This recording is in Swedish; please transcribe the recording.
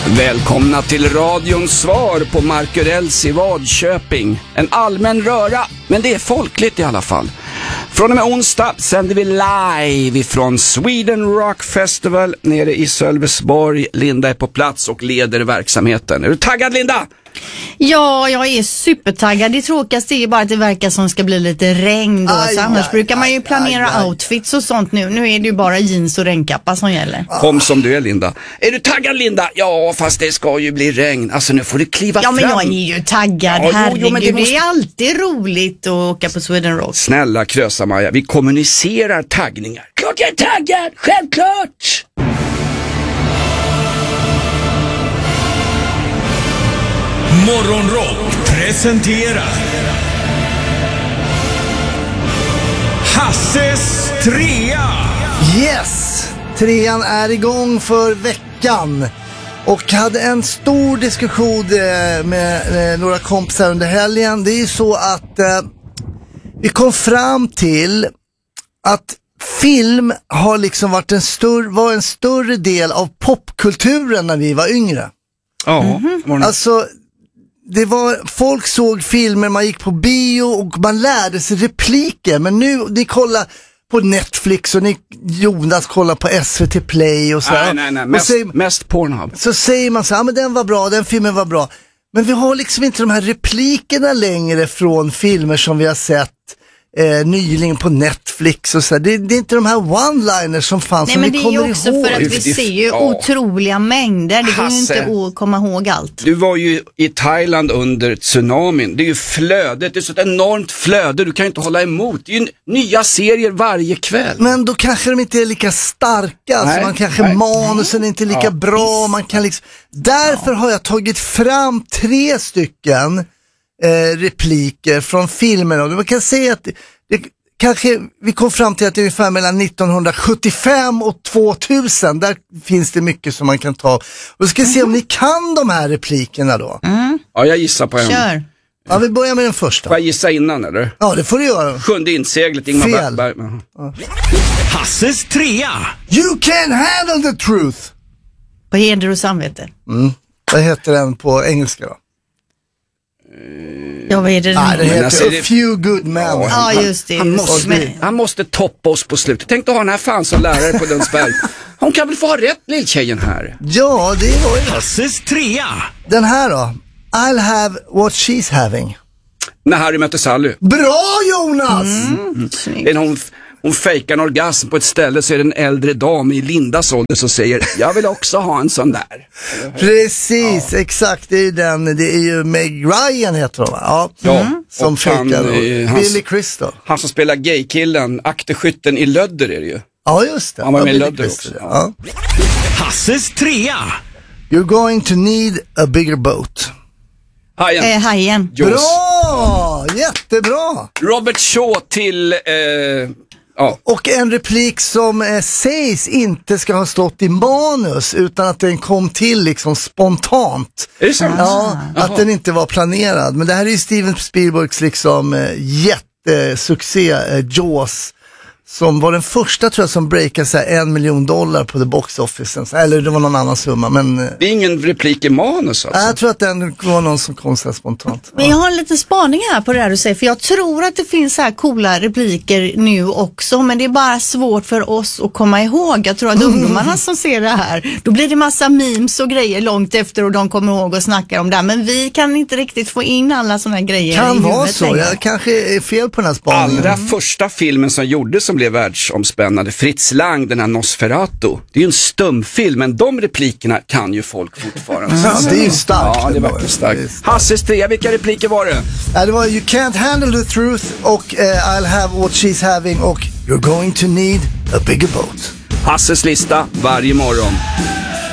Välkomna till radions svar på Markurells i Vadköping. En allmän röra, men det är folkligt i alla fall. Från och med onsdag sänder vi live ifrån Sweden Rock Festival nere i Sölvesborg. Linda är på plats och leder verksamheten. Är du taggad, Linda? Ja, jag är supertaggad. Det tråkigaste är ju bara att det verkar som ska bli lite regn då. Så annars brukar man ju planera outfits och sånt nu. Nu är det ju bara jeans och regnkappa som gäller. Kom som du är, Linda. Är du taggad, Linda? Ja, fast det ska ju bli regn. Alltså nu får du kliva fram. Ja, men jag är ju taggad. Ja, herregud, men det är alltid roligt att åka på Sweden Rock. Snälla Krösa-Maja, vi kommunicerar taggningar. Klart jag är taggad, självklart! Morgonrock presenterar Hasses trea. Yes, trean är igång för veckan. Och hade en stor diskussion med några kompisar under helgen. Det är ju så att vi kom fram till att film har liksom varit var en större del av popkulturen när vi var yngre. Ja, Alltså, folk såg filmer, man gick på bio och man lärde sig repliker. Men nu, ni kollar på Netflix och Jonas kollar på SVT Play och så. Nej, mest Pornhub. Så säger man så här, men den var bra, den filmen var bra. Men vi har liksom inte de här replikerna längre från filmer som vi har sett nyligen på Netflix och så. Det är inte de här one-liners som fanns. Nej, som men vi det är kommer ju också ihåg. för att vi ser ju otroliga mängder. Det går ju inte att komma ihåg allt. Du var ju i Thailand under tsunamin. Det är ju flödet, det är så ett enormt flöde. Du kan ju inte hålla emot. Det är ju nya serier varje kväll. Men då kanske de inte är lika starka. Alltså man kanske manusen är inte lika bra. Man kan liksom... Därför har jag tagit fram 3 stycken repliker från filmen. Och man kan säga att kanske vi kom fram till att det är ungefär mellan 1975 och 2000. Där finns det mycket som man kan ta. Och ska se om ni kan de här replikerna då. Ja, jag gissar på en. Kör. Ja, vi börjar med den första. Får jag gissa innan, eller? Ja, det får du göra. Sjunde inseglet, Ingmar Fel. Bergman. Hasses trea. You can handle the truth. På heder och samvete. Vad heter den på engelska då? Ja, vad är det? Nej, det Men heter alltså, A Few Good Men. Ja, just det. Han måste toppa oss på slutet. Tänk att ha den här fan som lärare på Lundsberg. Hon kan väl få ha rätt, lilltjejen här. Ja, det var ju det. Hasses trea. Den här då. I'll have what she's having. När Harry mötte Sally. Bra, Jonas! Det är när hon fejkar en orgasm på ett ställe, så är det en äldre dam i Lindas ålder som säger, jag vill också ha en sån där. Precis, exakt. Det är ju den. Det är ju Meg Ryan heter hon, va? Ja. Som och fejkar. Billy Crystal. Han som spelar gaykillen, akterskytten i Lödder är det ju. Ja, just det. Han var med i Billy Lödder Crystal, också. Ja. Hasses trea. You're going to need a bigger boat. Hajen. Hajen. Jaws. Bra! Jättebra! Robert Shaw till... Och en replik som sägs inte ska ha stått i manus utan att den kom till liksom spontant. Är det så? Ja, att den inte var planerad. Men det här är ju Steven Spielbergs liksom jättesuccé, Jaws. Som var den första, tror jag, som breakade så här $1 million på the box office. Eller det var någon annan summa, men... Det är ingen replik i manus alltså. Jag tror att den var någon som kom så här spontant. Men jag har en liten spaning här på det här du säger, för jag tror att det finns så här coola repliker nu också, men det är bara svårt för oss att komma ihåg. Jag tror att ungdomarna som ser det här, då blir det massa memes och grejer långt efter och de kommer ihåg och snackar om det, men vi kan inte riktigt få in alla sådana grejer Kan i vara huvudet så, längre. jag kanske är fel på den här spaningen. Allra första filmen som gjordes som blev världsomspännande, Fritz Lang, den här Nosferatu. Det är ju en stumfilm, men de replikerna kan ju folk fortfarande. Ja, det är ju starkt. Ja, det var starkt. Hasses trea, vilka repliker var det? Det var You can't handle the truth och I'll have what she's having och You're going to need a bigger boat. Hasses lista varje morgon.